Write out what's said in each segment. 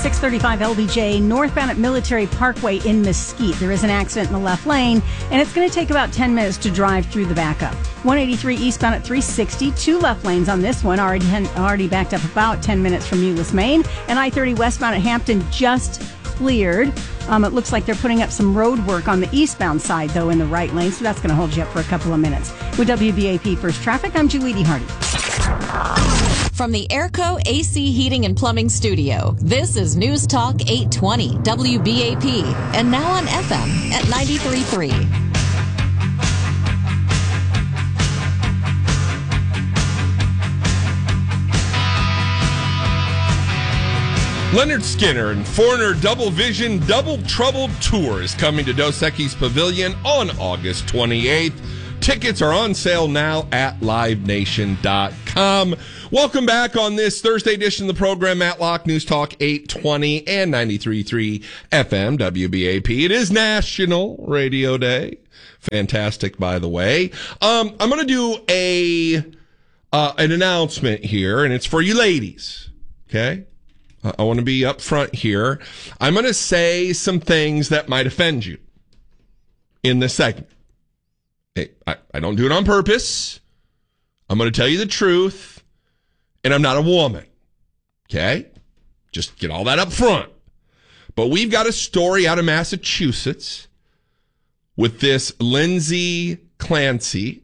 635 LBJ, northbound at Military Parkway in Mesquite. There is an accident in the left lane, and it's going to take about 10 minutes to drive through the backup. 183 eastbound at 360, two left lanes on this one, already backed up about 10 minutes from Euless, Maine. And I-30 westbound at Hampton just cleared. It looks like they're putting up some road work on the eastbound side, though, in the right lane, so that's going to hold you up for a couple of minutes. With WBAP First Traffic, I'm Julie D. Hardy. From the Airco AC Heating and Plumbing Studio, this is News Talk 820 WBAP, and now on FM at 93.3. Leonard Skinner and Foreigner Double Vision Double Trouble Tour is coming to Dos Equis Pavilion on August 28th. Tickets are on sale now at livenation.com. Welcome back on this Thursday edition of the program. Matt Locke, News Talk 820 and 93.3 FM WBAP. It is National Radio Day. Fantastic, by the way. I'm going to do an announcement here, and it's for you ladies. Okay? I want to be up front here. I'm going to say some things that might offend you in this segment. Hey, I don't do it on purpose. I'm going to tell you the truth, and I'm not a woman. Okay? Just get all that up front. But we've got a story out of Massachusetts with this Lindsay Clancy,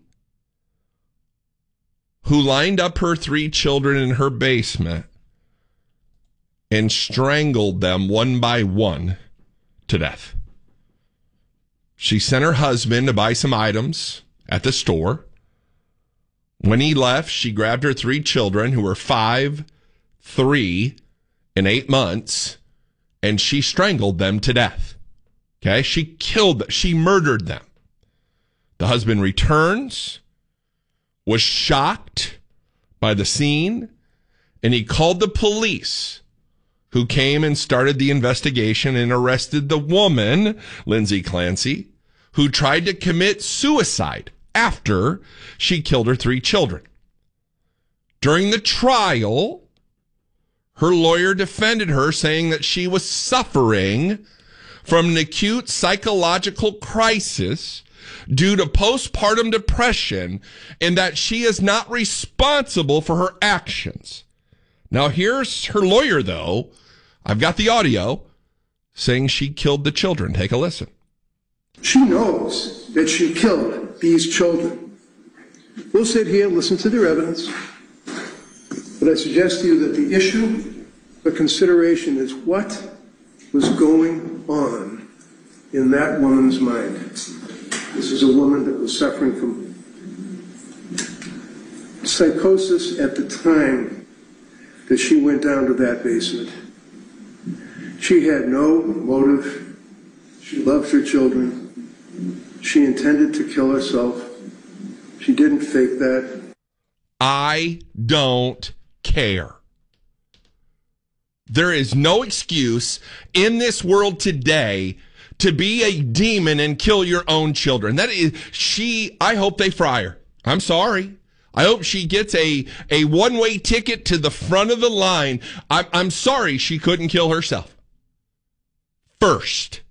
who lined up her 3 children in her basement and strangled them one by one to death. She sent her husband to buy some items at the store. When he left, she grabbed her 3 children, who were 5, 3, and 8 months, and she strangled them to death. Okay? She murdered them. The husband returns, was shocked by the scene, and he called the police, who came and started the investigation and arrested the woman, Lindsay Clancy, who tried to commit suicide after she killed her 3 children. During the trial, her lawyer defended her, saying that she was suffering from an acute psychological crisis due to postpartum depression and that she is not responsible for her actions. Now, here's her lawyer, though. I've got the audio saying she killed the children. Take a listen. She knows that she killed these children. We'll sit here and listen to their evidence, but I suggest to you that the issue for consideration is what was going on in that woman's mind. This is a woman that was suffering from psychosis at the time that she went down to that basement. She had no motive. She loved her children. She intended to kill herself. She didn't fake that. I don't care. There is no excuse in this world today to be a demon and kill your own children. I hope they fry her. I'm sorry. I hope she gets a one-way ticket to the front of the line. I'm sorry she couldn't kill herself first.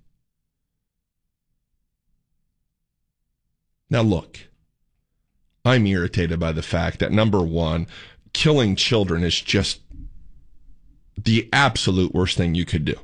Now look, I'm irritated by the fact that, number one, killing children is just the absolute worst thing you could do.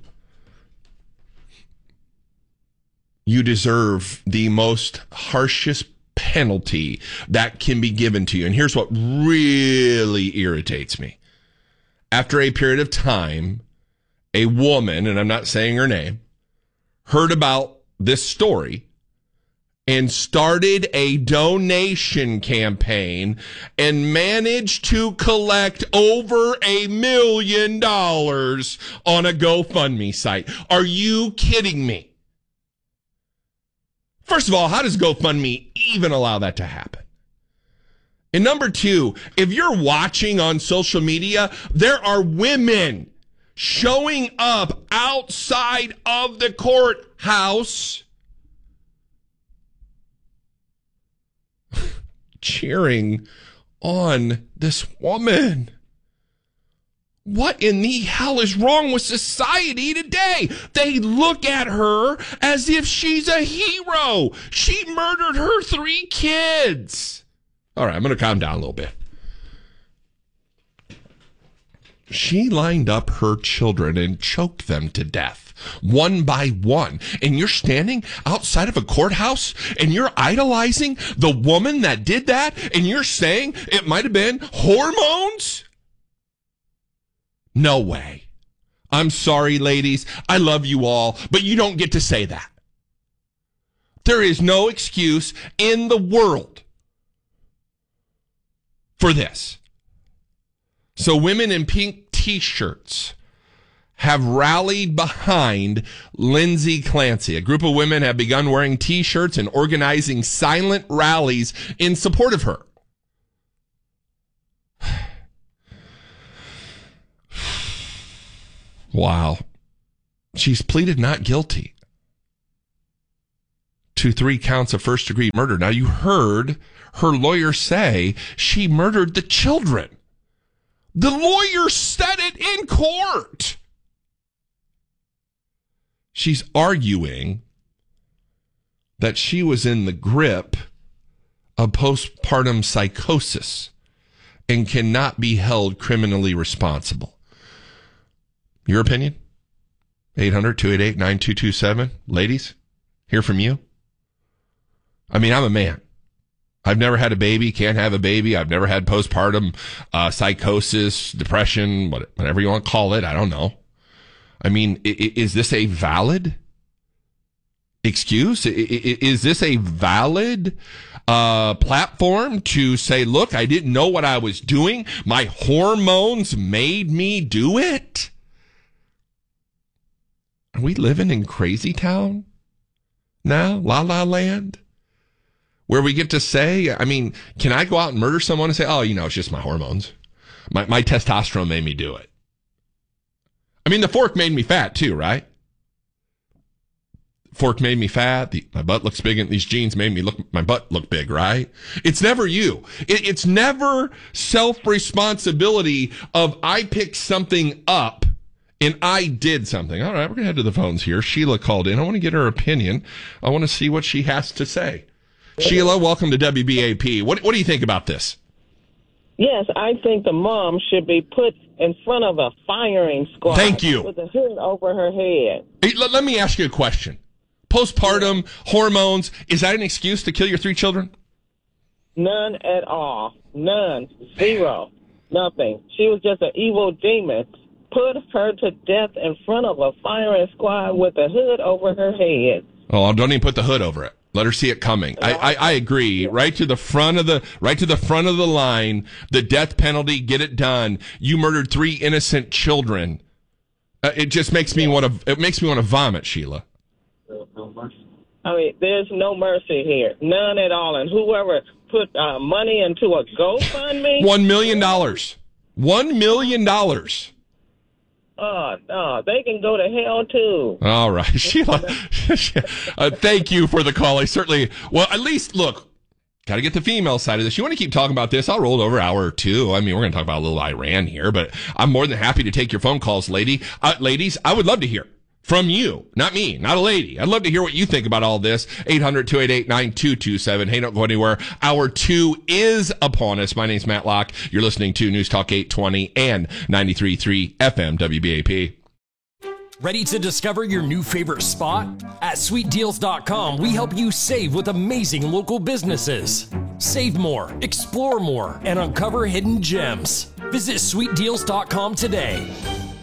You deserve the most harshest penalty that can be given to you. And here's what really irritates me. After a period of time, a woman, and I'm not saying her name, heard about this story and started a donation campaign and managed to collect over $1 million on a GoFundMe site. Are you kidding me? First of all, how does GoFundMe even allow that to happen? And number two, if you're watching on social media, there are women showing up outside of the courthouse cheering on this woman. What in the hell is wrong with society today? They look at her as if she's a hero. She murdered her 3 kids. All right, I'm going to calm down a little bit. She lined up her children and choked them to death, one by one. And you're standing outside of a courthouse and you're idolizing the woman that did that, and you're saying it might have been hormones? No way. I'm sorry, ladies. I love you all, but you don't get to say that. There is no excuse in the world for this. So women in pink T-shirts have rallied behind Lindsay Clancy. A group of women have begun wearing T-shirts and organizing silent rallies in support of her. Wow. She's pleaded not guilty to 3 counts of first-degree murder. Now, you heard her lawyer say she murdered the children. The lawyer said it in court. She's arguing that she was in the grip of postpartum psychosis and cannot be held criminally responsible. Your opinion? 800-288-9227. Ladies, hear from you. I mean, I'm a man. I've never had a baby, can't have a baby. I've never had postpartum psychosis, depression, whatever you want to call it. I don't know. I mean, is this a valid excuse? Is this a valid platform to say, look, I didn't know what I was doing. My hormones made me do it? Are we living in crazy town now? La La Land? Where we get to say, I mean, can I go out and murder someone and say, oh, it's just my hormones. My testosterone made me do it. I mean, the fork made me fat too, right? Fork made me fat. My butt looks big, and these jeans made my butt look big, right? It's never you. It's never self-responsibility of I picked something up and I did something. All right, we're going to head to the phones here. Sheila called in. I want to get her opinion. I want to see what she has to say. Sheila, welcome to WBAP. What do you think about this? Yes, I think the mom should be put in front of a firing squad. Thank you. With a hood over her head. Hey, let me ask you a question. Postpartum, hormones, is that an excuse to kill your 3 children? None at all. None. Zero. Nothing. She was just an evil demon. Put her to death in front of a firing squad with a hood over her head. Oh, don't even put the hood over it. Let her see it coming. I agree. Right to the front of the line, the death penalty, get it done. You murdered 3 innocent children. It just makes me want to vomit, Sheila. I mean, there's no mercy here. None at all. And whoever put money into a GoFundMe. $1 million. $1 million. Oh, no, they can go to hell, too. All right, Sheila, thank you for the call. At least, look, got to get the female side of this. You want to keep talking about this? I'll roll it over an hour or 2. I mean, we're going to talk about a little Iran here, but I'm more than happy to take your phone calls, ladies. I would love to hear from you, not me, not a lady. I'd love to hear what you think about all this. 800-288-9227. Hey, don't go anywhere. Hour 2 is upon us. My name's Matt Locke. You're listening to News Talk 820 and 93.3 FM WBAP. Ready to discover your new favorite spot? At sweetdeals.com, we help you save with amazing local businesses. Save more, explore more, and uncover hidden gems. Visit sweetdeals.com today.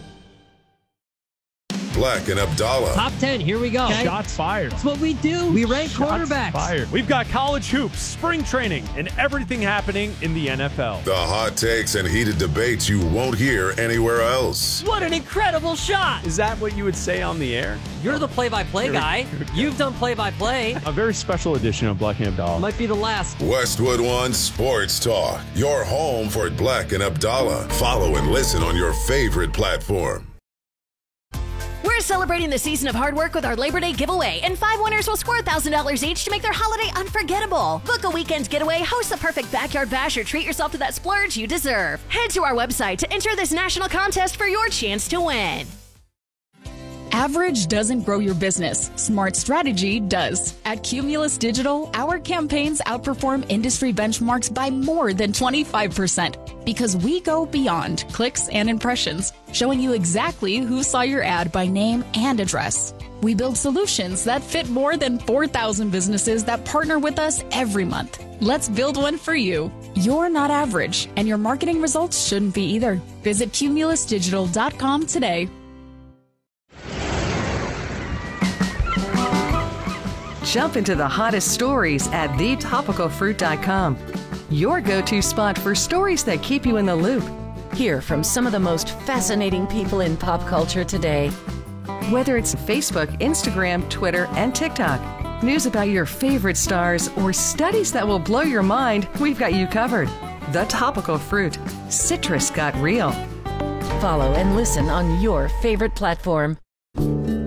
Black and Abdallah. Top 10, here we go. Okay. Shots fired. That's what we do. We rank quarterbacks. Fired. We've got college hoops, spring training, and everything happening in the NFL. The hot takes and heated debates you won't hear anywhere else. What an incredible shot. Is that what you would say on the air? You're the play-by-play guy. You've done play-by-play. A very special edition of Black and Abdallah. Might be the last. Westwood One Sports Talk. Your home for Black and Abdallah. Follow and listen on your favorite platform. We're celebrating the season of hard work with our Labor Day giveaway, and 5 winners will score $1,000 each to make their holiday unforgettable. Book a weekend getaway, host the perfect backyard bash, or treat yourself to that splurge you deserve. Head to our website to enter this national contest for your chance to win. Average doesn't grow your business. Smart strategy does. At Cumulus Digital, our campaigns outperform industry benchmarks by more than 25% because we go beyond clicks and impressions, showing you exactly who saw your ad by name and address. We build solutions that fit more than 4,000 businesses that partner with us every month. Let's build one for you. You're not average, and your marketing results shouldn't be either. Visit cumulusdigital.com today. Jump into the hottest stories at thetopicalfruit.com. Your go-to spot for stories that keep you in the loop. Hear from some of the most fascinating people in pop culture today. Whether it's Facebook, Instagram, Twitter, and TikTok, news about your favorite stars, or studies that will blow your mind, we've got you covered. The Topical Fruit. Citrus got real. Follow and listen on your favorite platform.